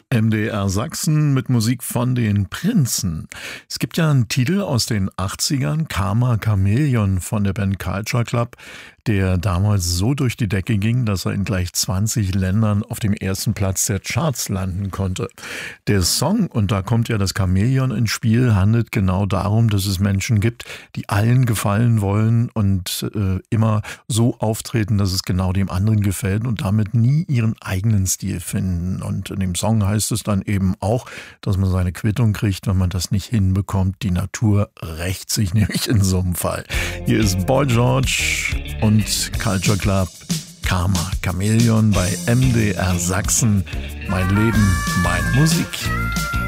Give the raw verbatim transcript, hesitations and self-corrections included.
M D R Sachsen mit Musik von den Prinzen. Es gibt ja einen Titel aus den achtzigern, Karma Chameleon von der Band Culture Club, der damals so durch die Decke ging, dass er in gleich zwanzig Ländern auf dem ersten Platz der Charts landen konnte. Der Song, und da kommt ja das Chamäleon ins Spiel, handelt genau darum, dass es Menschen gibt, die allen gefallen wollen und äh, immer so auftreten, dass es genau dem anderen gefällt und damit nie ihren eigenen Stil finden. Und in dem Song heißt es dann eben auch, dass man seine Quittung kriegt, wenn man das nicht hinbekommt. Die Natur rächt sich nämlich in so einem Fall. Hier ist Boy George und Culture Club, Karma Chameleon bei M D R Sachsen. Mein Leben, meine Musik.